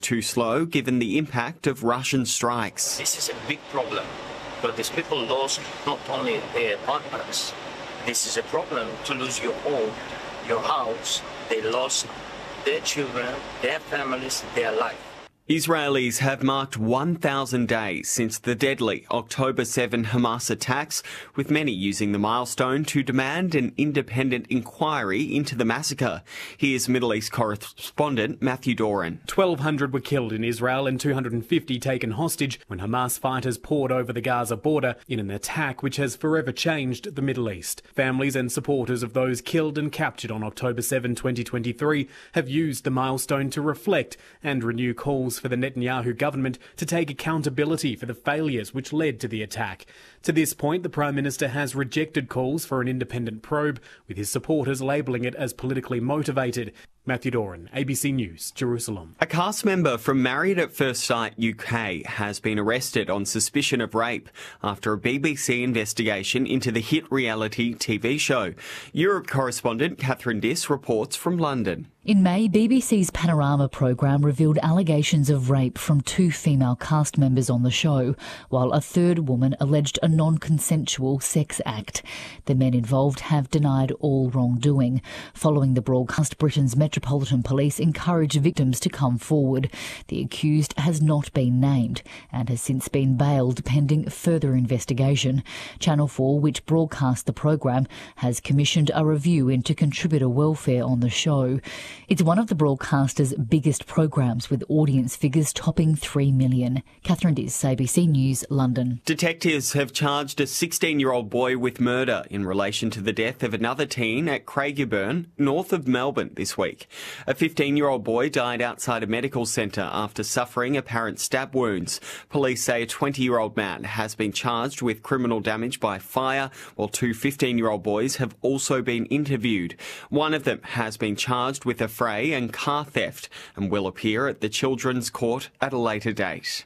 Too slow given the impact of Russian strikes. This is a big problem, but these people lost not only their partners. This is a problem to lose your home, your house. They lost their children, their families, their life. Israelis have marked 1,000 days since the deadly October 7 Hamas attacks, with many using the milestone to demand an independent inquiry into the massacre. Here's Middle East correspondent Matthew Doran. 1,200 were killed in Israel and 250 taken hostage when Hamas fighters poured over the Gaza border in an attack which has forever changed the Middle East. Families and supporters of those killed and captured on October 7, 2023 have used the milestone to reflect and renew calls for the Netanyahu government to take accountability for the failures which led to the attack. To this point, the Prime Minister has rejected calls for an independent probe, with his supporters labelling it as politically motivated. Matthew Doran, ABC News, Jerusalem. A cast member from Married at First Sight UK has been arrested on suspicion of rape after a BBC investigation into the hit reality TV show. Europe correspondent Catherine Diss reports from London. In May, BBC's Panorama programme revealed allegations of rape from 2 female cast members on the show, while a third woman alleged a non-consensual sex act. The men involved have denied all wrongdoing. Following the broadcast, Britain's Metropolitan Police encouraged victims to come forward. The accused has not been named and has since been bailed pending further investigation. Channel 4, which broadcast the programme, has commissioned a review into contributor welfare on the show. It's one of the broadcaster's biggest programmes, with audience figures topping 3 million. Catherine Diss, ABC News, London. Detectives have charged a 16-year-old boy with murder in relation to the death of another teen at Craigieburn, north of Melbourne, this week. A 15-year-old boy died outside a medical centre after suffering apparent stab wounds. Police say a 20-year-old man has been charged with criminal damage by fire, while 2 15-year-old boys have also been interviewed. One of them has been charged with affray and car theft and will appear at the Children's Court at a later date.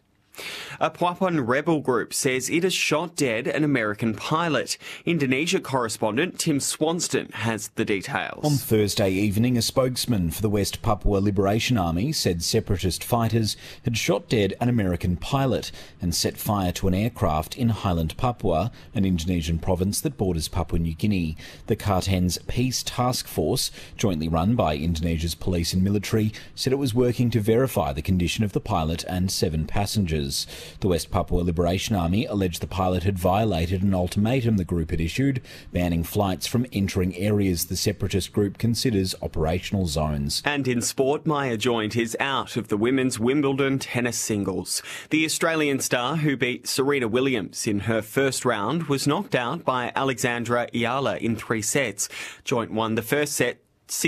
A Papuan rebel group says it has shot dead an American pilot. Indonesia correspondent Tim Swanston has the details. On Thursday evening, a spokesman for the West Papua Liberation Army said separatist fighters had shot dead an American pilot and set fire to an aircraft in Highland Papua, an Indonesian province that borders Papua New Guinea. The Kartens Peace Task Force, jointly run by Indonesia's police and military, said it was working to verify the condition of the pilot and 7 passengers. The West Papua Liberation Army alleged the pilot had violated an ultimatum the group had issued, banning flights from entering areas the separatist group considers operational zones. And in sport, Maya Joint is out of the women's Wimbledon tennis singles. The Australian star, who beat Serena Williams in her first round, was knocked out by Alexandra Ayala in 3 sets. Joint won the first set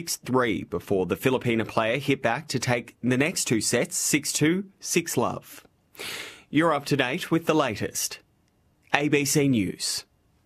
6-3 before the Filipina player hit back to take the next 2 sets 6-2, 6-love. You're up to date with the latest. ABC News.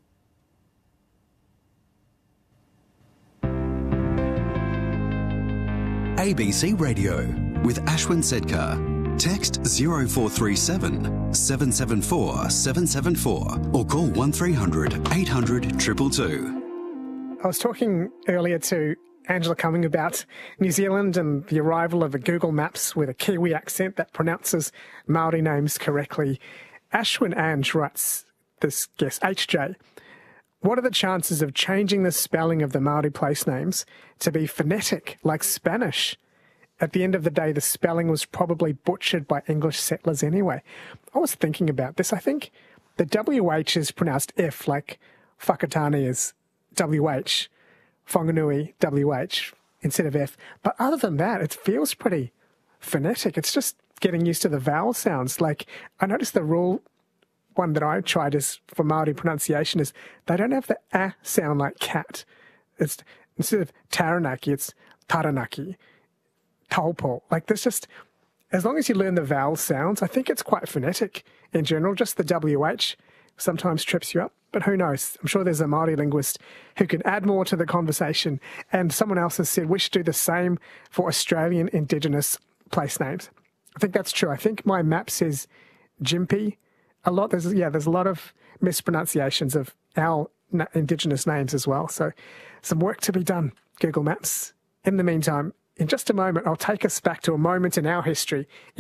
ABC Radio with Ashwin Sedkar. Text 0437 774 774 or call 1300 800 222. I was talking earlier to Angela Cumming about New Zealand and the arrival of a Google Maps with a Kiwi accent that pronounces Māori names correctly. Ashwin Ange writes this guess, HJ. What are the chances of changing the spelling of the Māori place names to be phonetic like Spanish? At the end of the day, the spelling was probably butchered by English settlers anyway. I was thinking about this. I think the WH is pronounced F, like Whakatane is WH. Whanganui, WH, instead of F. But other than that, it feels pretty phonetic. It's just getting used to the vowel sounds. Like, I noticed the rule, one that I tried is for Māori pronunciation, is they don't have the A sound like cat. It's, instead of Taranaki, it's Taranaki, Taupo. Like, there's just, as long as you learn the vowel sounds, I think it's quite phonetic in general. Just the WH sometimes trips you up. But who knows? I'm sure there's a Māori linguist who can add more to the conversation. And someone else has said we should do the same for Australian Indigenous place names. I think that's true. I think my map says Gympie a lot. There's a lot of mispronunciations of our Indigenous names as well. So some work to be done, Google Maps. In the meantime, In just a moment, I'll take us back to a moment in our history